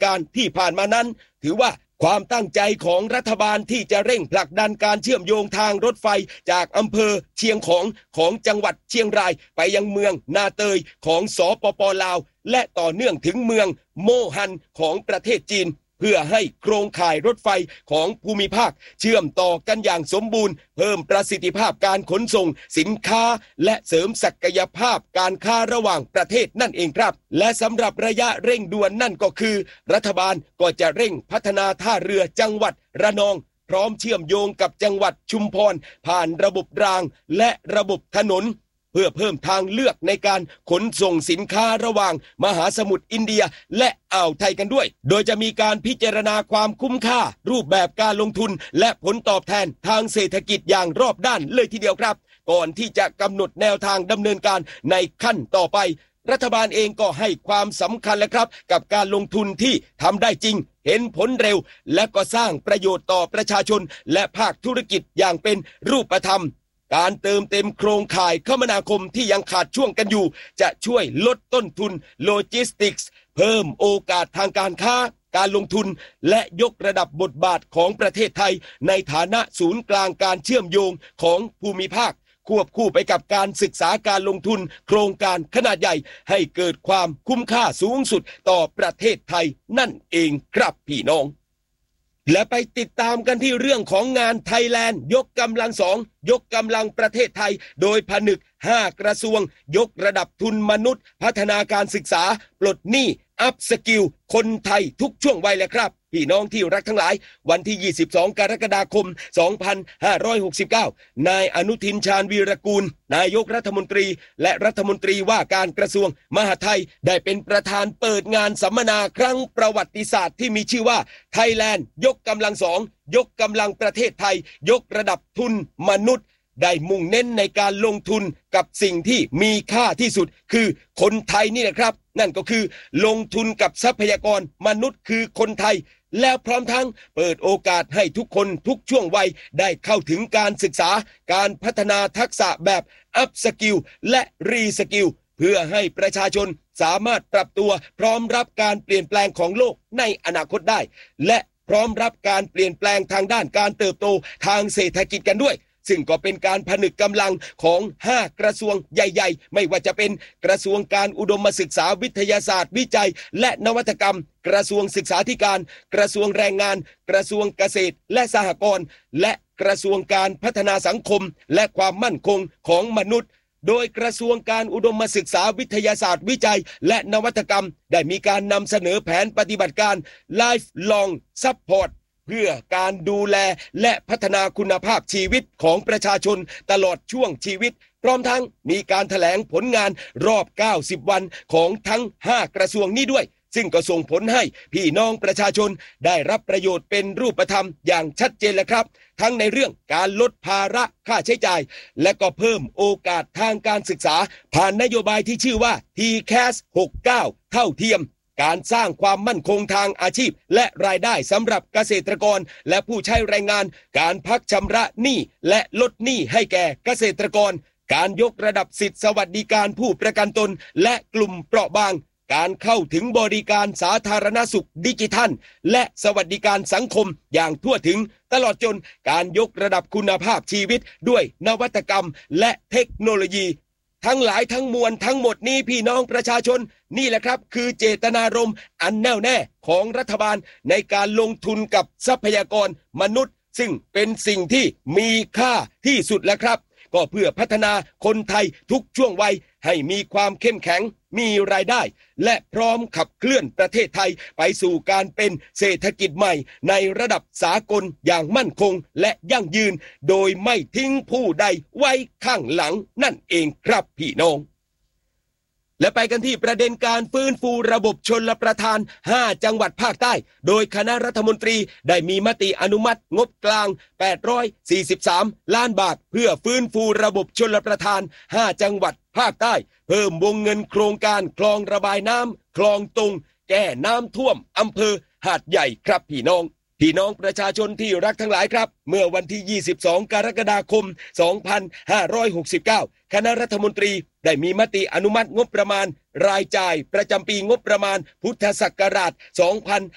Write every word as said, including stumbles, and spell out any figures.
การที่ผ่านมานั้นถือว่าความตั้งใจของรัฐบาลที่จะเร่งผลักดันการเชื่อมโยงทางรถไฟจากอำเภอเชียงของของจังหวัดเชียงรายไปยังเมืองนาเตยของสปป.ลาวและต่อเนื่องถึงเมืองโมฮันของประเทศจีนเพื่อให้โครงข่ายรถไฟของภูมิภาคเชื่อมต่อกันอย่างสมบูรณ์เพิ่มประสิทธิภาพการขนส่งสินค้าและเสริมศักยภาพการค้าระหว่างประเทศนั่นเองครับและสำหรับระยะเร่งด่วนนั่นก็คือรัฐบาลก็จะเร่งพัฒนาท่าเรือจังหวัดระนองพร้อมเชื่อมโยงกับจังหวัดชุมพรผ่านระบบรางและระบบถนนเพื่อเพิ่มทางเลือกในการขนส่งสินค้าระหว่างมหาสมุทรอินเดียและอ่าวไทยกันด้วยโดยจะมีการพิจารณาความคุ้มค่ารูปแบบการลงทุนและผลตอบแทนทางเศรษฐกิจอย่างรอบด้านเลยทีเดียวครับก่อนที่จะกำหนดแนวทางดำเนินการในขั้นต่อไปรัฐบาลเองก็ให้ความสำคัญแล้วครับกับการลงทุนที่ทำได้จริงเห็นผลเร็วและก็สร้างประโยชน์ต่อประชาชนและภาคธุรกิจอย่างเป็นรูปธรรมการเติมเต็มโครงข่ายคมนาคมที่ยังขาดช่วงกันอยู่จะช่วยลดต้นทุนโลจิสติกส์เพิ่มโอกาสทางการค้าการลงทุนและยกระดับบทบาทของประเทศไทยในฐานะศูนย์กลางการเชื่อมโยงของภูมิภาคควบคู่ไปกับการศึกษาการลงทุนโครงการขนาดใหญ่ให้เกิดความคุ้มค่าสูงสุดต่อประเทศไทยนั่นเองครับพี่น้องและไปติดตามกันที่เรื่องของงานไทยแลนด์ยกกำลังสองยกกำลังประเทศไทยโดยผนึกห้ากระทรวงยกระดับทุนมนุษย์พัฒนาการศึกษาปลดหนี้อัพสกิลคนไทยทุกช่วงวัยเลยครับพี่น้องที่รักทั้งหลายวันที่ยี่สิบสองกรกฎาคมสองพันห้าร้อยหกสิบเก้านายอนุทินชาญวีรกูลนายกรัฐมนตรีและรัฐมนตรีว่าการกระทรวงมหาดไทยได้เป็นประธานเปิดงานสัมมนาครั้งประวัติศาสตร์ที่มีชื่อว่าไทยแลนด์ยกกำลังสองยกกำลังประเทศไทยยกระดับทุนมนุษย์ได้มุ่งเน้นในการลงทุนกับสิ่งที่มีค่าที่สุดคือคนไทยนี่แหละครับนั่นก็คือลงทุนกับทรัพยากรมนุษย์คือคนไทยแล้วพร้อมทั้งเปิดโอกาสให้ทุกคนทุกช่วงวัยได้เข้าถึงการศึกษาการพัฒนาทักษะแบบอัพสกิลและรีสกิลเพื่อให้ประชาชนสามารถปรับตัวพร้อมรับการเปลี่ยนแปลงของโลกในอนาคตได้และพร้อมรับการเปลี่ยนแปลงทางด้านการเติบโตทางเศรษฐกิจกันด้วยซึ่งก็เป็นการผนึกกำลังของห้ากระทรวงใหญ่ๆไม่ว่าจะเป็นกระทรวงการอุดมศึกษาวิทยาศาสตร์วิจัยและนวัตกรรมกระทรวงศึกษาธิการกระทรวงแรงงานกระทรวงเกษตรและสหกรณ์และกระทรวงการพัฒนาสังคมและความมั่นคงของมนุษย์โดยกระทรวงการอุดมศึกษาวิทยาศาสตร์วิจัยและนวัตกรรมได้มีการนำเสนอแผนปฏิบัติการ Lifelong Supportเพื่อการดูแลและพัฒนาคุณภาพชีวิตของประชาชนตลอดช่วงชีวิตพร้อมทั้งมีการแถลงผลงานรอบเก้าสิบวันของทั้งห้ากระทรวงนี้ด้วยซึ่งก็ส่งผลให้พี่น้องประชาชนได้รับประโยชน์เป็นรูปธรรมอย่างชัดเจนแล้วครับทั้งในเรื่องการลดภาระค่าใช้จ่ายและก็เพิ่มโอกาสทางการศึกษาผ่านนโยบายที่ชื่อว่า ที แคส หกสิบเก้า เท่าเทียมการสร้างความมั่นคงทางอาชีพและรายได้สำหรับเกษตรกรและผู้ใช้แรงงานการพักชำระหนี้และลดหนี้ให้แก่เกษตรกรการยกระดับสิทธิสวัสดิการผู้ประกันตนและกลุ่มเปราะบางการเข้าถึงบริการสาธารณสุขดิจิทัลและสวัสดิการสังคมอย่างทั่วถึงตลอดจนการยกระดับคุณภาพชีวิตด้วยนวัตกรรมและเทคโนโลยีทั้งหลายทั้งมวลทั้งหมดนี้พี่น้องประชาชนนี่แหละครับคือเจตนารมณ์อันแน่วแน่ของรัฐบาลในการลงทุนกับทรัพยากรมนุษย์ซึ่งเป็นสิ่งที่มีค่าที่สุดแล้วครับก็เพื่อพัฒนาคนไทยทุกช่วงวัยให้มีความเข้มแข็งมีรายได้และพร้อมขับเคลื่อนประเทศไทยไปสู่การเป็นเศรษฐกิจใหม่ในระดับสากลอย่างมั่นคงและยั่งยืนโดยไม่ทิ้งผู้ใดไว้ข้างหลังนั่นเองครับพี่น้องและไปกันที่ประเด็นการฟื้นฟูระบบชลประทานห้าจังหวัดภาคใต้โดยคณะรัฐมนตรีได้มีมติอนุมัติงบกลางแปดร้อยสี่สิบสามล้านบาทเพื่อฟื้นฟูระบบชลประทานห้าจังหวัดภาคใต้เพิ่มวงเงินโครงการคลองระบายน้ำคลองตุงแก้น้ำท่วมอำเภอหาดใหญ่ครับพี่น้องพี่น้องประชาชนที่รักทั้งหลายครับเมื่อวันที่ยี่สิบสองกรกฎาคมสองพันห้าร้อยหกสิบเก้าคณะรัฐมนตรีได้มีมติอนุมัติงบประมาณรายจ่ายประจำปีงบประมาณพุทธศักราชสองพัน